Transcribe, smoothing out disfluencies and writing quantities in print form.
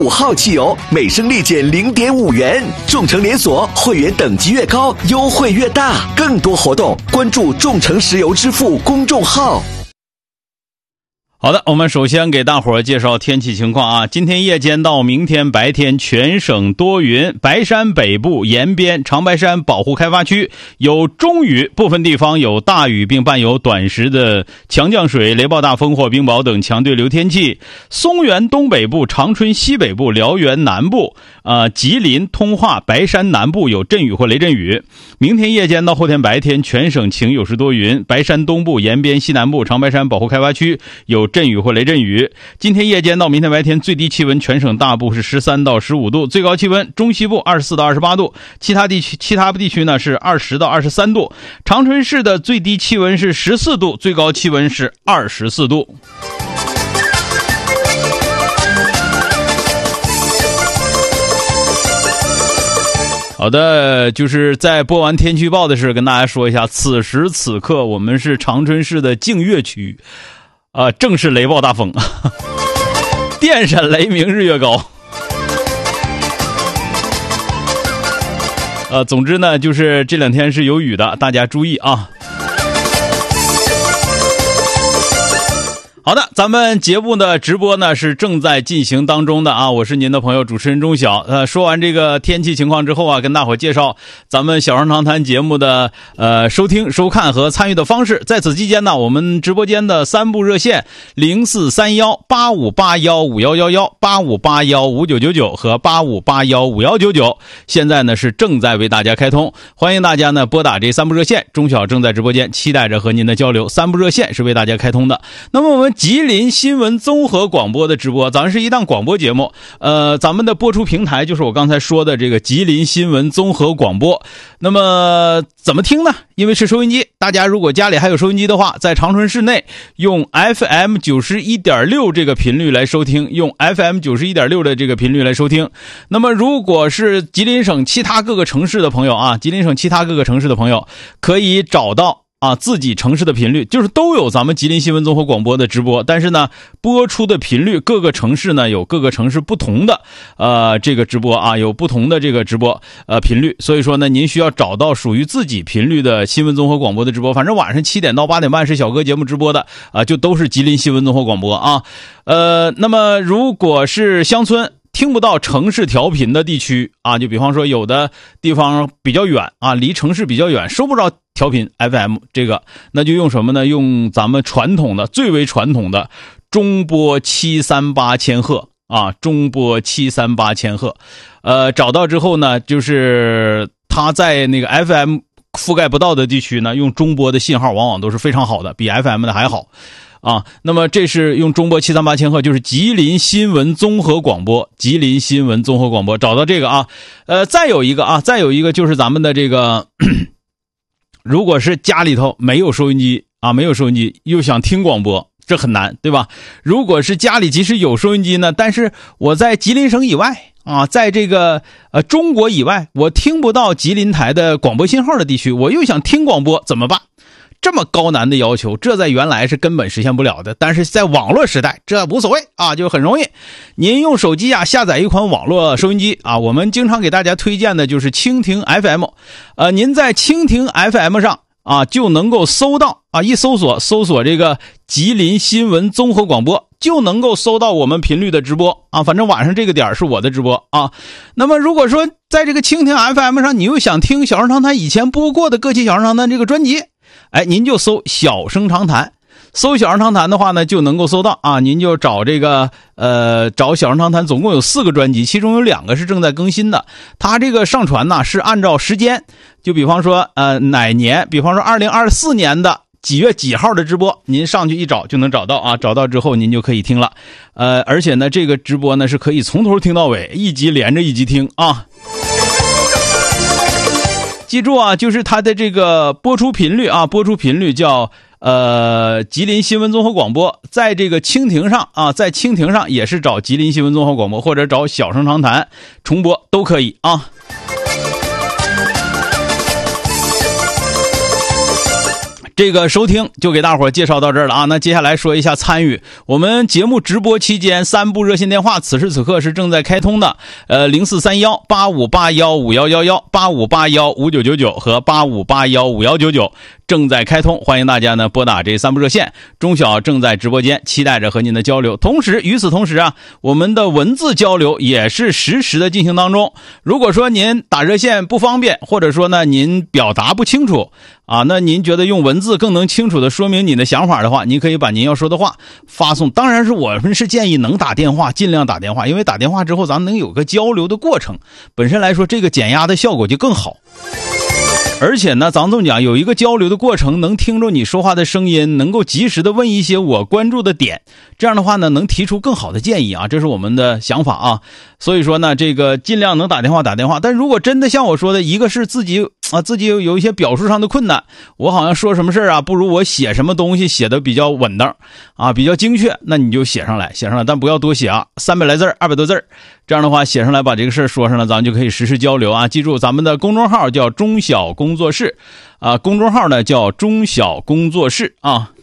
5号汽油每升立减 0.5 元，众诚连锁会员等级越高，优惠越大。更多活动关注众诚石油支付公众号。 好的，我们首先给大伙儿介绍天气情况啊。今天夜间到明天白天全省多云，白山北部沿边、长白山保护开发区有中雨，部分地方有大雨，并伴有短时的强降水、雷暴大风或冰雹等强对流天气。松原东北部、长春西北部、辽源南部、吉林、通化、白山南部有阵雨或雷阵雨。明天夜间到后天白天全省晴有时多云，白山东部沿边、西南部、长白山保护开发区有阵雨或雷阵雨。今天夜间到明天白天最低气温全省大部是13到15度，最高气温中西部24到28度，其他地区呢是20到23度。长春市的最低气温是14度，最高气温是24度。好的，就是在播完天气预报的时候跟大家说一下，此时此刻我们是长春市的净月区，正是雷暴大风，电闪雷鸣日月高。总之呢，就是这2天是有雨的，大家注意啊。好的，咱们节目的直播呢是正在进行当中的啊，我是您的朋友主持人钟晓。说完这个天气情况之后啊，跟大伙介绍咱们小声长谈节目的收听、收看和参与的方式。在此期间呢，我们直播间的3部热线043185815111、85815999和85815199，现在呢是正在为大家开通，欢迎大家呢拨打这3部热线。钟晓正在直播间，期待着和您的交流。3部热线是为大家开通的。那么我们吉林新闻综合广播的直播，咱们是一档广播节目，咱们的播出平台就是我刚才说的这个吉林新闻综合广播。那么怎么听呢？因为是收音机，大家如果家里还有收音机的话，在长春市内用 FM 91.6 这个频率来收听，用 FM 91.6 的这个频率来收听。那么如果是吉林省其他各个城市的朋友啊，吉林省其他各个城市的朋友可以找到自己城市的频率，就是都有咱们吉林新闻综合广播的直播，但是呢播出的频率各个城市呢有各个城市不同的这个直播啊，有不同的这个直播频率，所以说呢您需要找到属于自己频率的新闻综合广播的直播。反正晚上7点到8点半是小哥节目直播的就都是吉林新闻综合广播啊。那么如果是乡村听不到城市调频的地区啊，就比方说有的地方比较远啊，离城市比较远，收不着调频 FM 这个，那就用什么呢？用咱们传统的最为传统的中波738千赫啊，中波738千赫。找到之后呢，就是它在那个 FM 覆盖不到的地区呢，用中波的信号往往都是非常好的，比 FM 的还好。那么这是用中波738千赫，就是吉林新闻综合广播，吉林新闻综合广播，找到这个啊。再有一个就是咱们的这个如果是家里头没有收音机又想听广播，这很难，对吧？如果是家里即使有收音机呢，但是我在吉林省以外在这个中国以外，我听不到吉林台的广播信号的地区，我又想听广播，怎么办？这么高难的要求，这在原来是根本实现不了的，但是在网络时代这无所谓就很容易。您用手机下载一款网络收音机我们经常给大家推荐的就是蜻蜓 FM。您在蜻蜓 FM 上就能够搜到一搜索这个吉林新闻综合广播，就能够搜到我们频率的直播反正晚上这个点是我的直播那么如果说在这个蜻蜓 FM 上你又想听小声长谈以前播过的各期小声长谈这个专辑，您就搜小声长谈，搜小声长谈的话呢就能够搜到您就找这个找小声长谈，总共有4个专辑，其中有2个是正在更新的。它这个上传呢是按照时间，就比方说哪年，比方说2024年的几月几号的直播，您上去一找就能找到找到之后您就可以听了。而且呢这个直播呢是可以从头听到尾，一集连着一集听记住就是它的这个播出频率播出频率叫吉林新闻综合广播，在这个蜻蜓上在蜻蜓上也是找吉林新闻综合广播，或者找小声长谈重播都可以这个收听就给大伙介绍到这儿了啊。那接下来说一下参与我们节目直播期间3部热线电话，此时此刻是正在开通的，0431-8581-5111 8581-5999和8581-5199正在开通，欢迎大家呢拨打这3部热线。钟晓正在直播间，期待着和您的交流。同时与此同时啊，我们的文字交流也是实时的进行当中。如果说您打热线不方便，或者说呢您表达不清楚啊，那您觉得用文字更能清楚的说明你的想法的话，您可以把您要说的话发送。当然是我们是建议能打电话尽量打电话，因为打电话之后咱们能有个交流的过程，本身来说这个减压的效果就更好。而且呢，咱这么讲，有一个交流的过程，能听着你说话的声音，能够及时的问一些我关注的点，这样的话呢，能提出更好的建议啊，这是我们的想法啊。所以说呢，这个尽量能打电话打电话，但如果真的像我说的，一个是自己有一些表述上的困难，我好像说什么事啊，不如我写什么东西写的比较稳当啊，比较精确，那你就写上来，但不要多写啊，300来字，200多字，这样的话写上来，把这个事说上了，咱们就可以实时交流啊。记住咱们的公众号叫中小工作室啊，公众号呢叫中小工作室啊。